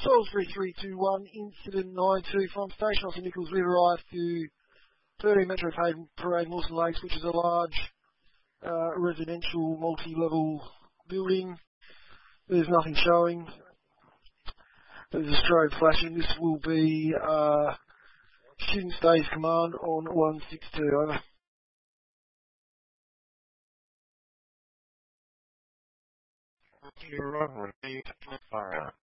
Salisbury 321, incident 92 from Station Officer Nichols. We've arrived to 13 Metro Parade, Mawson Lakes, which is a large residential multi-level building. There's nothing showing. There's a strobe flashing. This will be Student Stays Command on 162. Over. You're on, repeat, fire.